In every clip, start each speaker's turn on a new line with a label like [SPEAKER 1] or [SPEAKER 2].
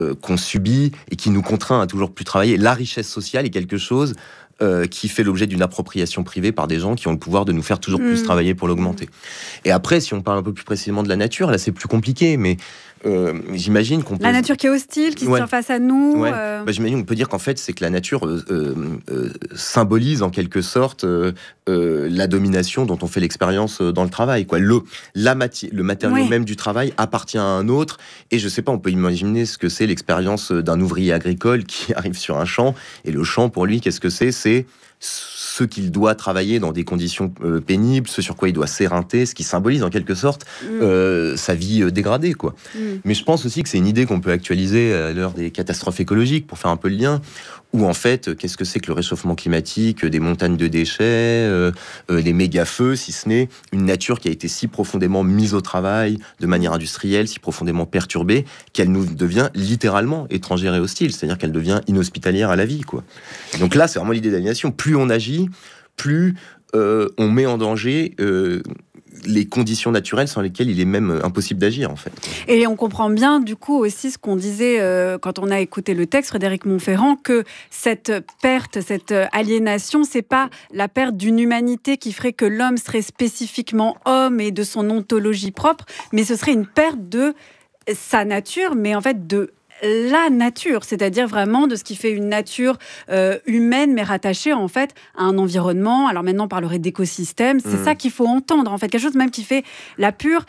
[SPEAKER 1] qu'on subit et qui nous contraint à toujours plus travailler. La richesse sociale est quelque chose qui fait l'objet d'une appropriation privée par des gens qui ont le pouvoir de nous faire toujours plus travailler pour l'augmenter. Et après, si on parle un peu plus précisément de la nature, là c'est plus compliqué, mais j'imagine qu'on peut...
[SPEAKER 2] La nature qui est hostile, qui se tient face à nous.
[SPEAKER 1] J'imagine qu'on peut dire qu'en fait, c'est que la nature symbolise en quelque sorte la domination dont on fait l'expérience dans le travail, quoi. Le matériau même du travail appartient à un autre, et je sais pas, on peut imaginer ce que c'est l'expérience d'un ouvrier agricole qui arrive sur un champ, et le champ pour lui, qu'est-ce que c'est ce qu'il doit travailler dans des conditions pénibles, ce sur quoi il doit s'éreinter, ce qui symbolise en quelque sorte sa vie dégradée, quoi. Mais je pense aussi que c'est une idée qu'on peut actualiser à l'heure des catastrophes écologiques, pour faire un peu le lien, où en fait, qu'est-ce que c'est que le réchauffement climatique, des montagnes de déchets, des méga-feux, si ce n'est une nature qui a été si profondément mise au travail, de manière industrielle, si profondément perturbée, qu'elle nous devient littéralement étrangère et hostile, c'est-à-dire qu'elle devient inhospitalière à la vie, quoi. Donc là, c'est vraiment l'idée d'aliénation. Plus on agit, plus on met en danger les conditions naturelles sans lesquelles il est même impossible d'agir, en fait.
[SPEAKER 2] Et on comprend bien, du coup, aussi ce qu'on disait quand on a écouté le texte, Frédéric Montferrand, que cette perte, cette aliénation, c'est pas la perte d'une humanité qui ferait que l'homme serait spécifiquement homme et de son ontologie propre, mais ce serait une perte de sa nature, mais en fait de la nature, c'est-à-dire vraiment de ce qui fait une nature humaine, mais rattachée en fait à un environnement. Alors maintenant, on parlerait d'écosystème. C'est ça qu'il faut entendre, en fait, quelque chose même qui fait la pure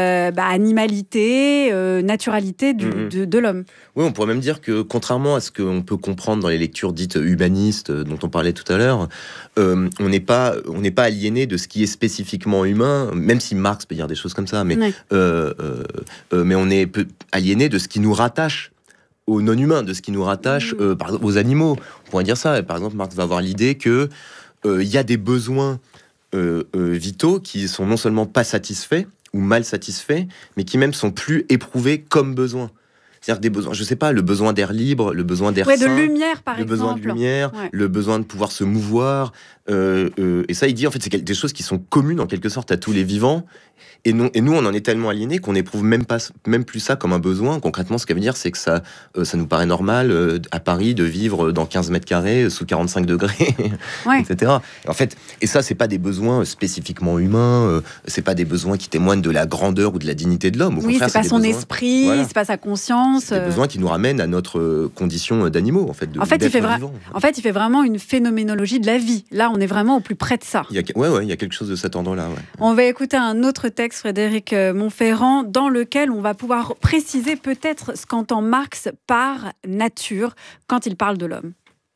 [SPEAKER 2] animalité, naturalité de l'homme.
[SPEAKER 1] Oui, on pourrait même dire que, contrairement à ce qu'on peut comprendre dans les lectures dites humanistes dont on parlait tout à l'heure, on n'est pas aliéné de ce qui est spécifiquement humain, même si Marx peut dire des choses comme ça, mais on est aliéné de ce qui nous rattache aux non-humains, de ce qui nous rattache aux animaux. On pourrait dire ça. Par exemple, Marx va avoir l'idée que y a des besoins vitaux qui sont non seulement pas satisfaits ou mal satisfaits, mais qui même sont plus éprouvés comme besoins. C'est-à-dire des besoins, je sais pas, le besoin d'air libre, le besoin d'air sain,
[SPEAKER 2] de lumière, par exemple.
[SPEAKER 1] Le besoin de lumière, le besoin de pouvoir se mouvoir. Et ça, il dit, en fait, c'est des choses qui sont communes, en quelque sorte, à tous les vivants. Et nous, on en est tellement aliénés qu'on n'éprouve même plus ça comme un besoin. Concrètement, ce que ça veut dire, c'est que ça nous paraît normal à Paris de vivre dans 15 mètres carrés sous 45 degrés, etc. En fait, et ça, c'est pas des besoins spécifiquement humains. C'est pas des besoins qui témoignent de la grandeur ou de la dignité de l'homme. Au contraire,
[SPEAKER 2] c'est pas son esprit, c'est pas sa conscience.
[SPEAKER 1] C'est des besoins qui nous ramènent à notre condition d'animaux, en fait.
[SPEAKER 2] Il fait vraiment une phénoménologie de la vie. Là, on est vraiment au plus près de ça.
[SPEAKER 1] Il y a quelque chose de cet ordre-là.
[SPEAKER 2] On va écouter un autre texte, Frédéric Montferrand, dans lequel on va pouvoir préciser peut-être ce qu'entend Marx par nature quand il parle de l'homme.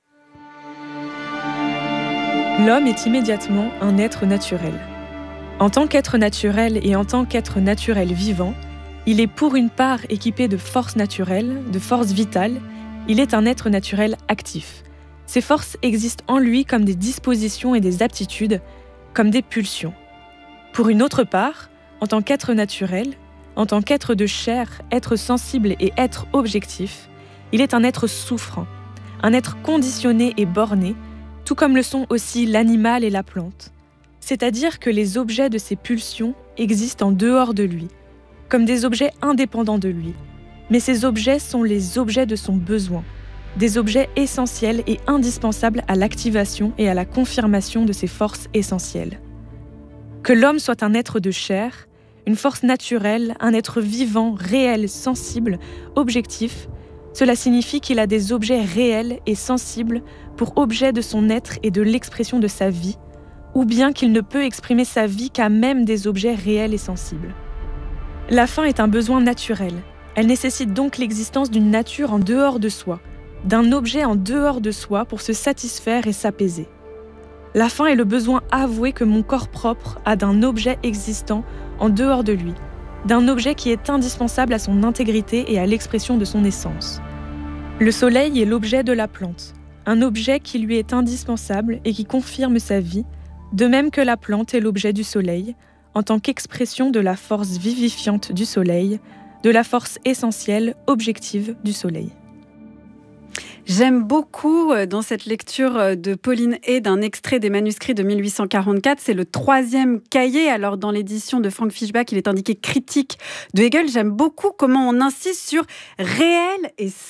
[SPEAKER 3] L'homme est immédiatement un être naturel. En tant qu'être naturel et en tant qu'être naturel vivant, il est pour une part équipé de forces naturelles, de forces vitales. Il est un être naturel actif. Ces forces existent en lui comme des dispositions et des aptitudes, comme des pulsions. Pour une autre part, en tant qu'être naturel, en tant qu'être de chair, être sensible et être objectif, il est un être souffrant, un être conditionné et borné, tout comme le sont aussi l'animal et la plante. C'est-à-dire que les objets de ces pulsions existent en dehors de lui, comme des objets indépendants de lui. Mais ces objets sont les objets de son besoin, des objets essentiels et indispensables à l'activation et à la confirmation de ses forces essentielles. Que l'homme soit un être de chair, une force naturelle, un être vivant, réel, sensible, objectif, cela signifie qu'il a des objets réels et sensibles pour objet de son être et de l'expression de sa vie, ou bien qu'il ne peut exprimer sa vie qu'à même des objets réels et sensibles. La faim est un besoin naturel. Elle nécessite donc l'existence d'une nature en dehors de soi, d'un objet en dehors de soi pour se satisfaire et s'apaiser. La faim est le besoin avoué que mon corps propre a d'un objet existant en dehors de lui, d'un objet qui est indispensable à son intégrité et à l'expression de son essence. Le soleil est l'objet de la plante, un objet qui lui est indispensable et qui confirme sa vie, de même que la plante est l'objet du soleil, en tant qu'expression de la force vivifiante du soleil, de la force essentielle, objective du soleil.
[SPEAKER 2] J'aime beaucoup dans cette lecture de Pauline Hay d'un extrait des manuscrits de 1844. C'est le 3e cahier. Alors dans l'édition de Frank Fischbach, il est indiqué critique de Hegel. J'aime beaucoup comment on insiste sur réel et